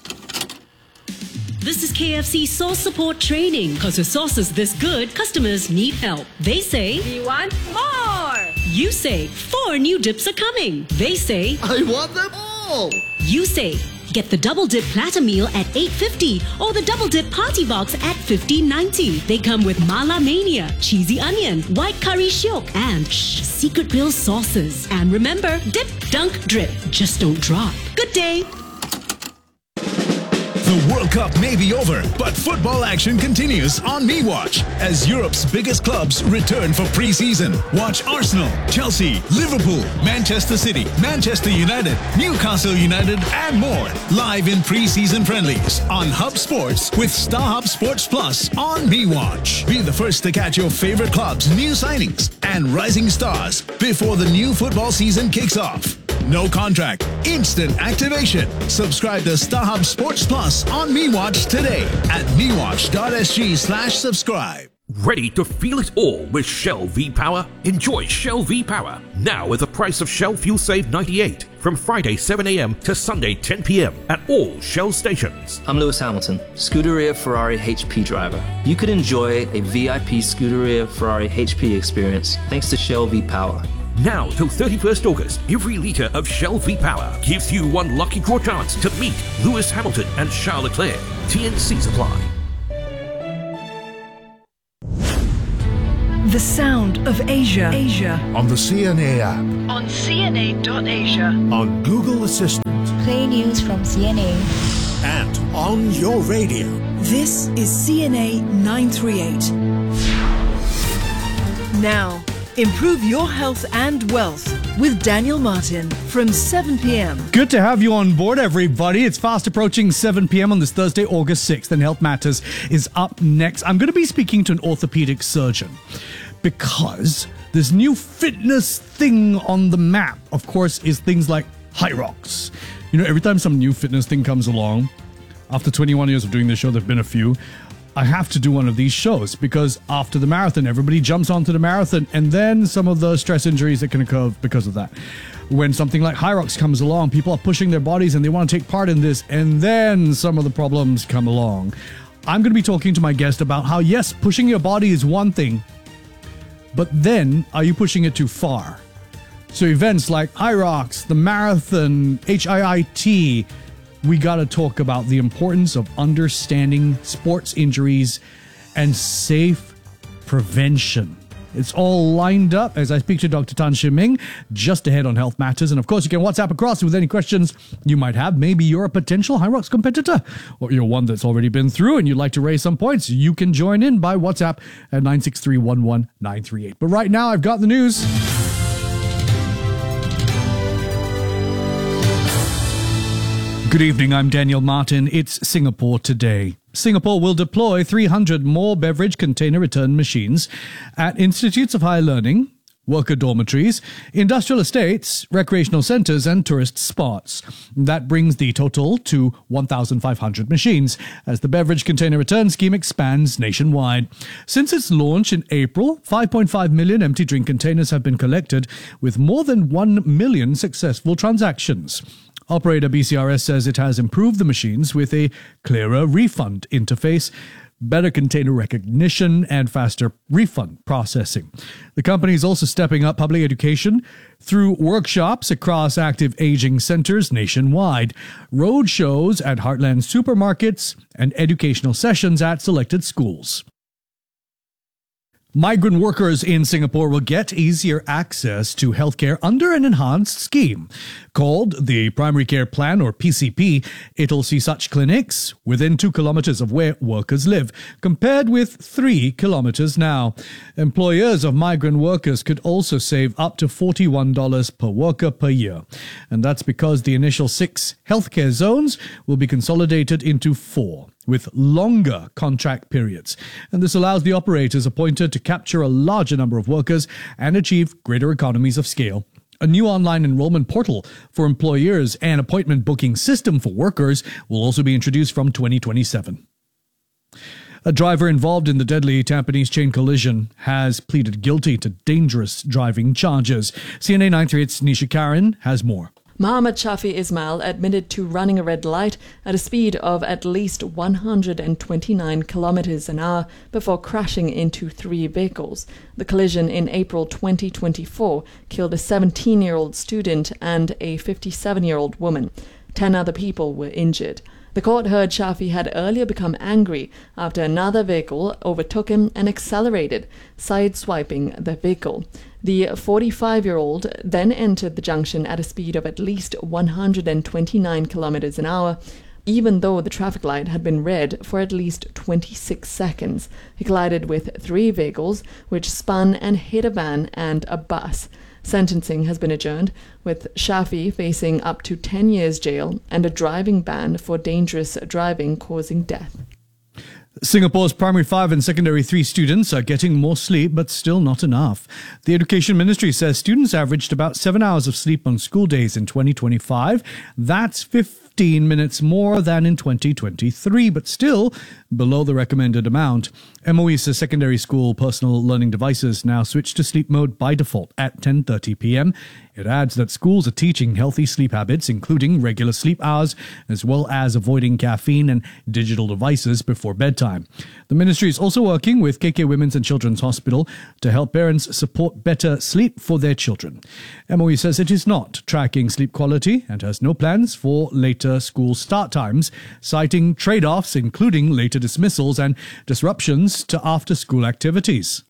This is KFC sauce support training. Because with sauces this good, customers need help. They say, we want more. You say, 4 new dips are coming. They say, I want them all. You say, get the double dip platter meal at $8.50 or the double dip party box at $15.90. They come with Mala Mania, cheesy onion, white curry shiok, and secret grill sauces. And remember, dip, dunk, drip. Just don't drop. Good day. The World Cup may be over, but football action continues on MeWatch as Europe's biggest clubs return for pre-season. Watch Arsenal, Chelsea, Liverpool, Manchester City, Manchester United, Newcastle United, and more live in pre-season friendlies on Hub Sports with StarHub Sports Plus on MeWatch. Be the first to catch your favorite clubs' new signings and rising stars before the new football season kicks off. No contract, instant activation. Subscribe to StarHub Sports Plus on MeWatch today at mewatch.sg/subscribe. Ready to feel it all with Shell V-Power? Enjoy Shell V-Power now at the price of Shell Fuel Save 98 from Friday 7 a.m. to Sunday 10 p.m. at all Shell stations. I'm Lewis Hamilton, Scuderia Ferrari HP driver. You could enjoy a VIP Scuderia Ferrari HP experience thanks to Shell V-Power. Now till 31st August, every litre of Shell V-Power gives you one lucky draw chance to meet Lewis Hamilton and Charles Leclerc. TNCs apply. The sound of Asia. On the CNA app. On CNA.Asia. On Google Assistant. Play news from CNA. And on your radio. This is CNA 938. Now, improve your health and wealth with Daniel Martin from 7 p.m. Good to have you on board, everybody. It's fast approaching 7 p.m. on this Thursday, August 6th, and Health Matters is up next. I'm going to be speaking to an orthopedic surgeon because this new fitness thing on the map, of course, is things like Hyrox. You know, every time some new fitness thing comes along, after 21 years of doing this show, there have been a few, I have to do one of these shows because after the marathon, everybody jumps onto the marathon and then some of the stress injuries that can occur because of that. When something like Hyrox comes along, people are pushing their bodies and they want to take part in this, and then some of the problems come along. I'm going to be talking to my guest about how, yes, pushing your body is one thing, but then are you pushing it too far? So events like Hyrox, the marathon, HIIT, we got to talk about the importance of understanding sports injuries and safe prevention. It's all lined up as I speak to Dr. Tan Shih Ming just ahead on Health Matters. And of course, you can WhatsApp across with any questions you might have. Maybe you're a potential Hyrox competitor or you're one that's already been through and you'd like to raise some points. You can join in by WhatsApp at 963-11938. But right now, I've got the news. Good evening, I'm Daniel Martin. It's Singapore Today. Singapore will deploy 300 more beverage container return machines at institutes of higher learning, worker dormitories, industrial estates, recreational centres and tourist spots. That brings the total to 1,500 machines as the beverage container return scheme expands nationwide. Since its launch in April, 5.5 million empty drink containers have been collected with more than 1 million successful transactions. Operator BCRS says it has improved the machines with a clearer refund interface, better container recognition, and faster refund processing. The company is also stepping up public education through workshops across active aging centers nationwide, road shows at Heartland supermarkets, and educational sessions at selected schools. Migrant workers in Singapore will get easier access to healthcare under an enhanced scheme called the Primary Care Plan, or PCP. It'll see such clinics within 2 kilometers of where workers live, compared with 3 kilometers now. Employers of migrant workers could also save up to $41 per worker per year. And that's because the initial 6 healthcare zones will be consolidated into 4. With longer contract periods. And this allows the operators appointed to capture a larger number of workers and achieve greater economies of scale. A new online enrollment portal for employers and appointment booking system for workers will also be introduced from 2027. A driver involved in the deadly Tampines chain collision has pleaded guilty to dangerous driving charges. CNA 938's Nisha Karen has more. Mohammed Shafi Ismail admitted to running a red light at a speed of at least 129 kilometers an hour before crashing into 3 vehicles. The collision in April 2024 killed a 17-year-old student and a 57-year-old woman. 10 other people were injured. The court heard Shafi had earlier become angry after another vehicle overtook him and accelerated, sideswiping the vehicle. The 45-year-old then entered the junction at a speed of at least 129 kilometers an hour, even though the traffic light had been red for at least 26 seconds. He collided with 3 vehicles, which spun and hit a van and a bus. Sentencing has been adjourned, with Shafi facing up to 10 years jail and a driving ban for dangerous driving causing death. Singapore's primary 5 and secondary 3 students are getting more sleep, but still not enough. The Education Ministry says students averaged about 7 hours of sleep on school days in 2025. That's 15 minutes more than in 2023, but still below the recommended amount. MOE says secondary school personal learning devices now switch to sleep mode by default at 10:30 p.m. It adds that schools are teaching healthy sleep habits, including regular sleep hours, as well as avoiding caffeine and digital devices before bedtime. The ministry is also working with KK Women's and Children's Hospital to help parents support better sleep for their children. MOE says it is not tracking sleep quality and has no plans for later school start times, citing trade-offs including later dismissals and disruptions to after-school activities.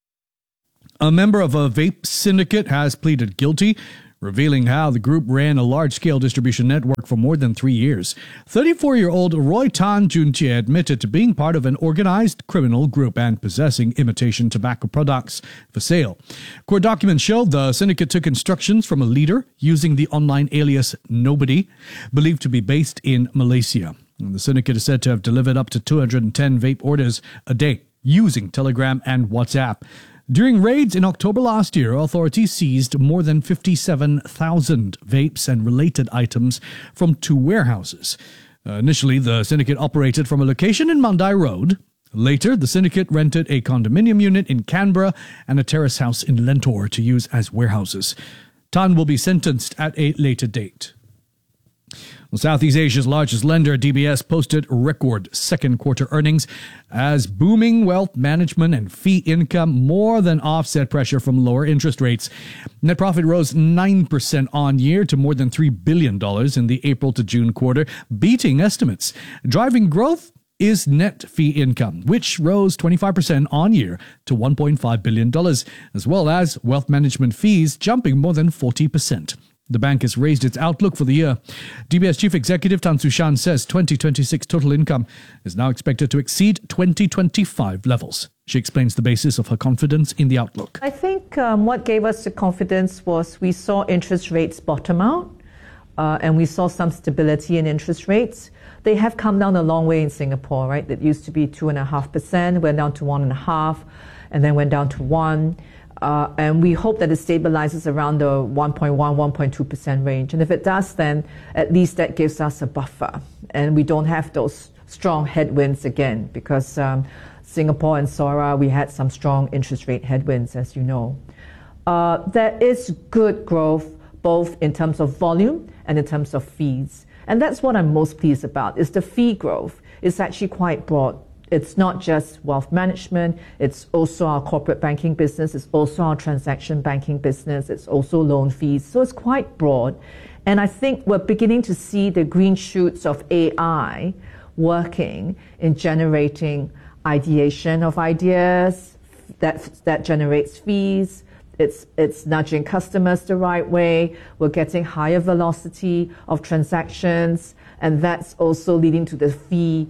A member of a vape syndicate has pleaded guilty, revealing how the group ran a large-scale distribution network for more than 3 years. 34-year-old Roy Tan Junjie admitted to being part of an organized criminal group and possessing imitation tobacco products for sale. Court documents show the syndicate took instructions from a leader using the online alias Nobody, believed to be based in Malaysia. The syndicate is said to have delivered up to 210 vape orders a day using Telegram and WhatsApp. During raids in October last year, authorities seized more than 57,000 vapes and related items from 2 warehouses. Initially, the syndicate operated from a location in Mandai Road. Later, the syndicate rented a condominium unit in Canberra and a terrace house in Lentor to use as warehouses. Tan will be sentenced at a later date. Southeast Asia's largest lender, DBS, posted record second quarter earnings as booming wealth management and fee income more than offset pressure from lower interest rates. Net profit rose 9% on year to more than $3 billion in the April to June quarter, beating estimates. Driving growth is net fee income, which rose 25% on year to $1.5 billion, as well as wealth management fees jumping more than 40%. The bank has raised its outlook for the year. DBS Chief Executive Tan Su Shan says 2026 total income is now expected to exceed 2025 levels. She explains the basis of her confidence in the outlook. I think what gave us the confidence was we saw interest rates bottom out and we saw some stability in interest rates. They have come down a long way in Singapore, right? That used to be 2.5%, went down to 1.5%, and then went down to 1%. And we hope that it stabilizes around the 1.1%, 1.2% range. And if it does, then at least that gives us a buffer. And we don't have those strong headwinds again, because Singapore and SORA, we had some strong interest rate headwinds, as you know. There is good growth, both in terms of volume and in terms of fees. And that's what I'm most pleased about, is the fee growth is actually quite broad. It's not just wealth management, it's also our corporate banking business, it's also our transaction banking business, it's also loan fees. So it's quite broad. And I think we're beginning to see the green shoots of AI working in generating ideation of ideas that generates fees. It's nudging customers the right way. We're getting higher velocity of transactions, and that's also leading to the fee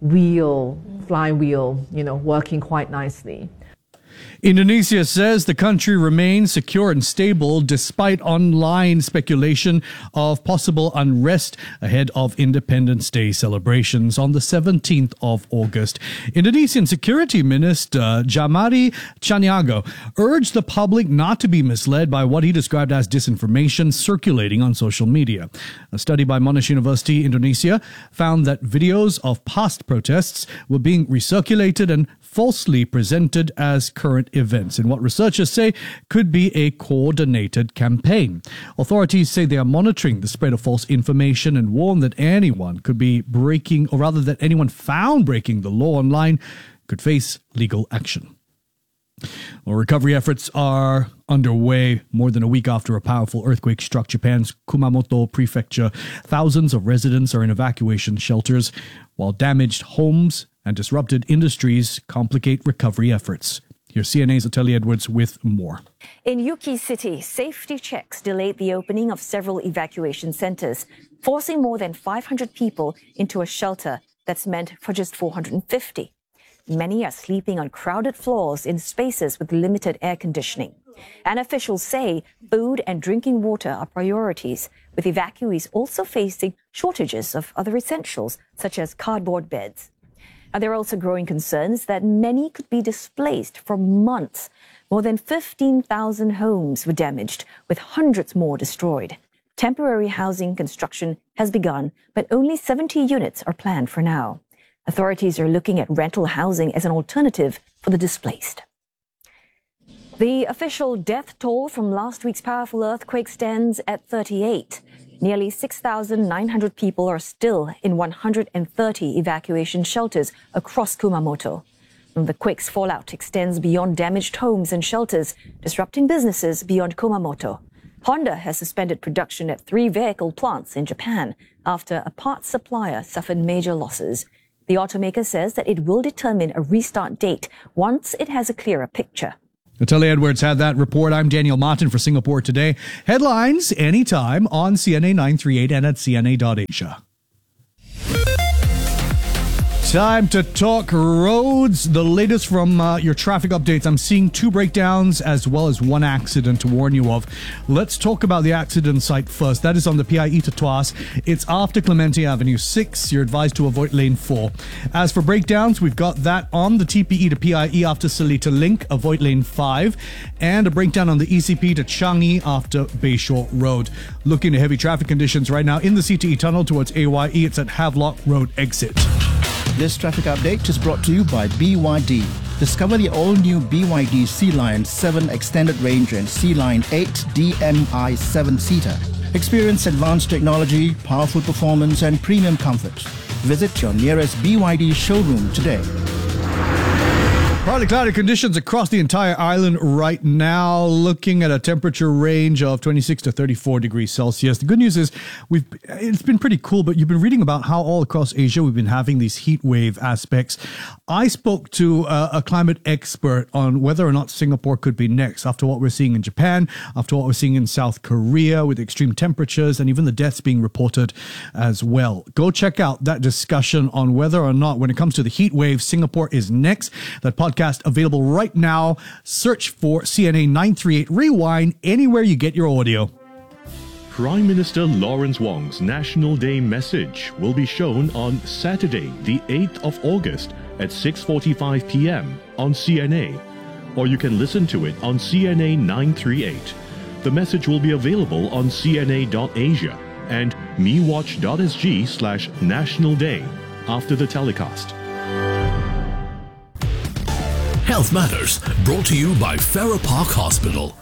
flywheel, working quite nicely. Indonesia says the country remains secure and stable despite online speculation of possible unrest ahead of Independence Day celebrations on the 17th of August. Indonesian Security Minister Jamari Chaniago urged the public not to be misled by what he described as disinformation circulating on social media. A study by Monash University, Indonesia, found that videos of past protests were being recirculated and falsely presented as current events in what researchers say could be a coordinated campaign. Authorities say they are monitoring the spread of false information and warn that anyone could be breaking, or rather that anyone found breaking the law online could face legal action. Well, recovery efforts are underway more than a week after a powerful earthquake struck Japan's Kumamoto prefecture. Thousands of residents are in evacuation shelters, while damaged homes and disrupted industries complicate recovery efforts. Here's CNA's Atelier Edwards with more. In Yuki City, safety checks delayed the opening of several evacuation centers, forcing more than 500 people into a shelter that's meant for just 450. Many are sleeping on crowded floors in spaces with limited air conditioning. And officials say food and drinking water are priorities, with evacuees also facing shortages of other essentials, such as cardboard beds. There are also growing concerns that many could be displaced for months. More than 15,000 homes were damaged, with hundreds more destroyed. Temporary housing construction has begun, but only 70 units are planned for now. Authorities are looking at rental housing as an alternative for the displaced. The official death toll from last week's powerful earthquake stands at 38. Nearly 6,900 people are still in 130 evacuation shelters across Kumamoto. The quake's fallout extends beyond damaged homes and shelters, disrupting businesses beyond Kumamoto. Honda has suspended production at 3 vehicle plants in Japan after a parts supplier suffered major losses. The automaker says that it will determine a restart date once it has a clearer picture. Natalia Edwards had that report. I'm Daniel Martin for Singapore Today. Headlines anytime on CNA 938 and at CNA.Asia. Time to talk roads. The latest from your traffic updates. I'm seeing 2 breakdowns as well as 1 accident to warn you of. Let's talk about the accident site first. That is on the PIE to Tuas. It's after Clementi Avenue 6. You're advised to avoid lane 4. As for breakdowns, we've got that on the TPE to PIE after Seletar Link. Avoid lane 5. And a breakdown on the ECP to Changi after Bayshore Road. Looking at heavy traffic conditions right now in the CTE tunnel towards AYE. It's at Havelock Road exit. This traffic update is brought to you by BYD. Discover the all-new BYD Sea Lion 7 Extended Range and Sea Lion 8 DMI 7-seater. Experience advanced technology, powerful performance and premium comfort. Visit your nearest BYD showroom today. Partly cloudy conditions across the entire island right now, looking at a temperature range of 26 to 34 degrees Celsius. The good news is it's been pretty cool, but you've been reading about how all across Asia we've been having these heat wave aspects. I spoke to a climate expert on whether or not Singapore could be next after what we're seeing in Japan, after what we're seeing in South Korea with extreme temperatures and even the deaths being reported as well. Go check out that discussion on whether or not when it comes to the heat wave, Singapore is next. That podcast available right now. Search for CNA 938 Rewind anywhere you get your audio. Prime Minister Lawrence Wong's National Day message will be shown on Saturday, the 8th of August at 6:45 p.m. on CNA, or you can listen to it on CNA 938. The message will be available on CNA.Asia and mewatch.sg/National Day after the telecast. Health Matters, brought to you by Farrer Park Hospital.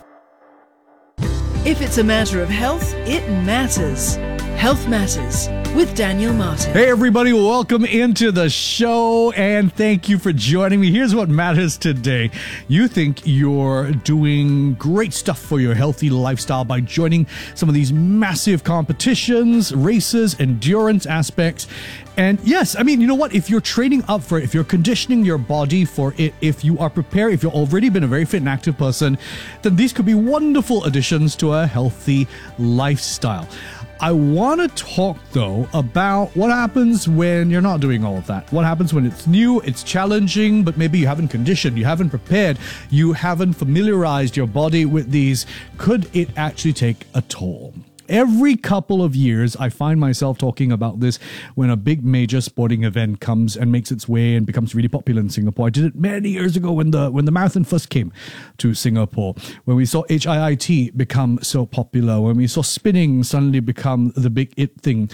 If it's a matter of health, it matters. Health Matters with Daniel Martin. Hey everybody, welcome into the show and thank you for joining me. Here's what matters today. You think you're doing great stuff for your healthy lifestyle by joining some of these massive competitions, races, endurance aspects. And yes, I mean, you know what? If you're training up for it, if you're conditioning your body for it, if you are prepared, if you've already been a very fit and active person, then these could be wonderful additions to a healthy lifestyle. I want to talk, though, about what happens when you're not doing all of that. What happens when it's new, it's challenging, but maybe you haven't conditioned, you haven't prepared, you haven't familiarized your body with these. Could it actually take a toll? Every couple of years, I find myself talking about this when a big major sporting event comes and makes its way and becomes really popular in Singapore. I did it many years ago when the marathon first came to Singapore, when we saw HIIT become so popular, when we saw spinning suddenly become the big it thing.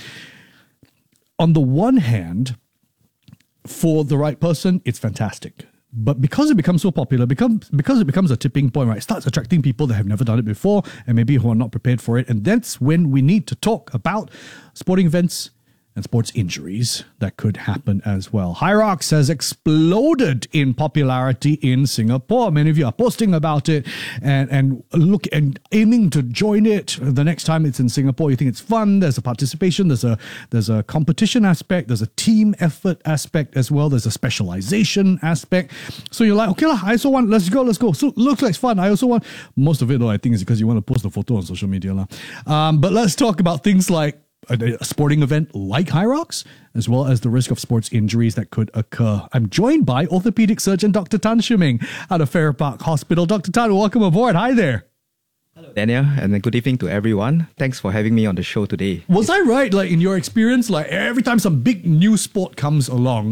On the one hand, for the right person, it's fantastic. But because it becomes so popular, because it becomes a tipping point, right? It starts attracting people that have never done it before and maybe who are not prepared for it. And that's when we need to talk about sporting events and sports injuries that could happen as well. Hyrox has exploded in popularity in Singapore. Many of you are posting about it and look and aiming to join it the next time it's in Singapore. You think it's fun. There's a participation. There's a competition aspect. There's a team effort aspect as well. There's a specialization aspect. So you're like, okay, I also want, let's go. So looks like it's fun. I also want, most of it though, I think is because you want to post the photo on social media. But let's talk about things like a sporting event like Hyrox, as well as the risk of sports injuries that could occur. I'm joined by orthopedic surgeon Dr. Tan Shiming out of Farrer Park Hospital. Dr. Tan, welcome aboard. Hi there. Hello, Daniel, and good evening to everyone. Thanks for having me on the show today. Was I right, like in your experience, like every time some big new sport comes along,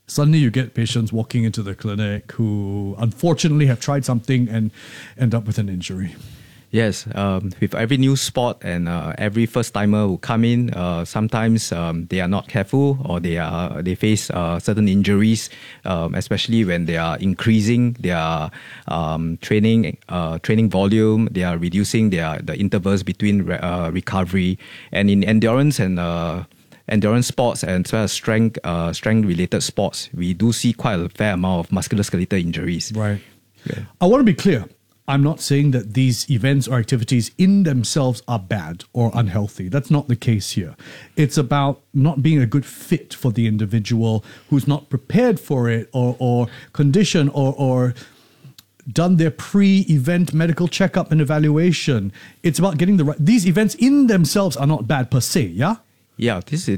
Suddenly you get patients walking into the clinic who unfortunately have tried something and end up with an injury. Yes, with every new sport and every first timer who come in, sometimes they are not careful or they face certain injuries, especially when they are increasing their training volume. They are reducing the intervals between recovery, and in endurance and endurance sports and as well as strength related sports, we do see quite a fair amount of musculoskeletal injuries. Right. Yeah. I want to be clear. I'm not saying that these events or activities in themselves are bad or unhealthy. That's not the case here. It's about not being a good fit for the individual who's not prepared for it or conditioned or done their pre-event medical checkup and evaluation. It's about getting the right... These events in themselves are not bad per se, yeah? Yeah, this